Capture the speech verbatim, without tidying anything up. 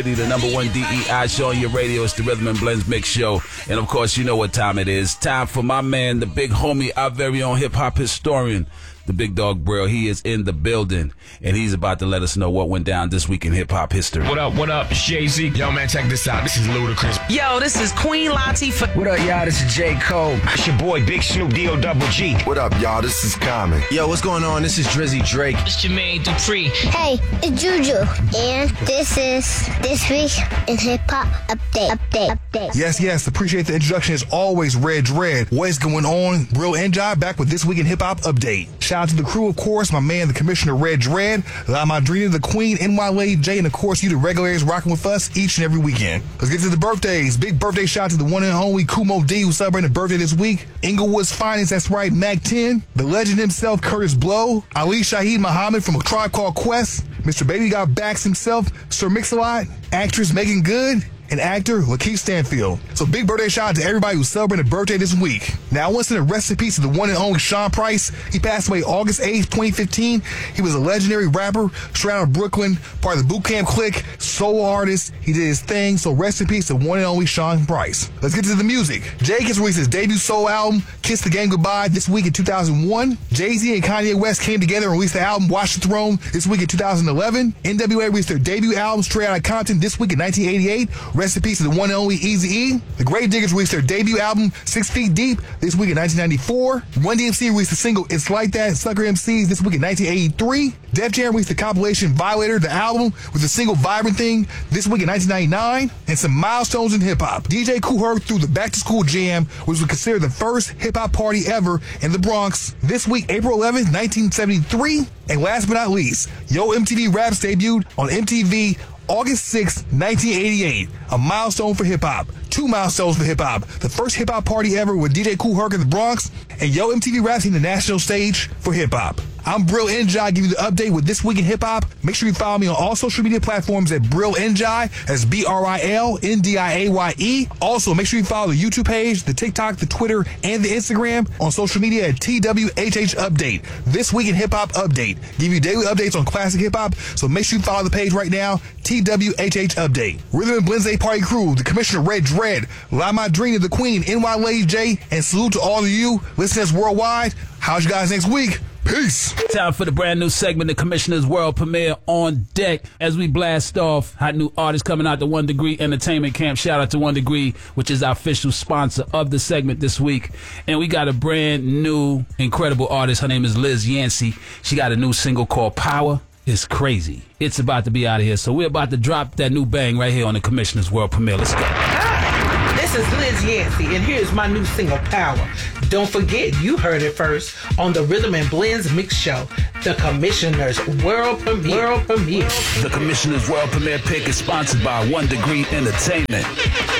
The number one D E I show on your radio. It's the Rhythm and Blends Mix Show. And of course, you know what time it is. Time for my man, the big homie, our very own hip-hop historian, the Big Dog Brill. He is in the building, and he's about to let us know what went down this week in hip-hop history. What up, what up? It's Jay-Z. Yo, man, check this out. This is Ludacris. Yo, this is Queen Latifah. What up, y'all? This is J. Cole. It's your boy, Big Snoop D O Double G. What up, y'all? This is Common. Yo, what's going on? This is Drizzy Drake. It's Jermaine Dupri. Hey, it's Juju. And this is This Week in Hip Hop Update. Update. Update. Yes, yes. Appreciate the introduction. As always, Red Dread. What is going on? Brill and Jai back with This Week in Hip Hop Update. Shout out to the crew, of course. My man, the Commissioner Red Dread. La Madrina, the Queen, N Y Lady J, and of course, you, the regulars, rocking with us each and every weekend. Let's get to the birthdays. Big birthday shout out to the one and only Kumo D, who's celebrating a birthday this week. Inglewood's finest, that's right, Mac ten. The legend himself, Curtis Blow. Ali Shaheed Muhammad from A Tribe Called Quest. Mister Baby Got Backs himself, Sir Mix-a-Lot. Actress Megan Good. And actor Lakeith Stanfield. So big birthday shout out to everybody who's celebrating a birthday this week. Now I want to send a rest in peace to the one and only Sean Price. He passed away August eighth, twenty fifteen. He was a legendary rapper, straight out of Brooklyn, part of the Boot Camp Clique, solo artist. He did his thing, so rest in peace to one and only Sean Price. Let's get to the music. Jake has released his debut solo album, Kiss the Game Goodbye, this week in two thousand one. Jay-Z and Kanye West came together and released the album Watch the Throne this week in two thousand eleven. N W A released their debut album Straight Outta Compton this week in nineteen eighty-eight. Rest in peace to the one and only Eazy-E. The Grave Diggers released their debut album, Six Feet Deep, this week in nineteen ninety-four. Run D M C released the single It's Like That, Sucker M Cs this week in nineteen eighty-three. Def Jam released the compilation Violator, the album, with the single Vibrant Thing this week in nineteen ninety-nine. And some milestones in hip-hop. D J Kool Herc threw the Back to School Jam, which was considered the first hip-hop party ever in the Bronx this week, April eleventh, nineteen seventy-three. And last but not least, Yo M T V Raps debuted on M T V August sixth, nineteen eighty-eight, a milestone for hip-hop. Two milestones for hip-hop. The first hip-hop party ever with D J Kool Herc in the Bronx, and Yo M T V Raps in the national stage for hip-hop. I'm Brill N J I, give you the update with This Week in Hip Hop. Make sure you follow me on all social media platforms at Brill N J I. That's B R I L N D I A Y E. Also, make sure you follow the YouTube page, the TikTok, the Twitter, and the Instagram on social media at T W H H Update. This Week in Hip Hop Update. Give you daily updates on classic hip hop, so make sure you follow the page right now, T W H H Update. Rhythm and Blends Party Crew, the Commissioner Red Dread, La Madrina, the Queen, N Y Lady J, and salute to all of you listeners worldwide. How's you guys next week? Peace. Time for the brand new segment, the Commissioner's World Premiere on deck. As we blast off, hot new artists coming out to One Degree Entertainment Camp. Shout out to One Degree, which is our official sponsor of the segment this week. And we got a brand new, incredible artist. Her name is Liz Yancey. She got a new single called Power. It's crazy. It's about to be out of here. So we're about to drop that new bang right here on the Commissioner's World Premiere. Let's go. This is Liz Yancey, and here's my new single, Power. Don't forget, you heard it first on the Rhythm and Blends Mix Show, the Commissioner's World Premiere. World Premiere. The Commissioner's World Premiere pick is sponsored by One Degree Entertainment.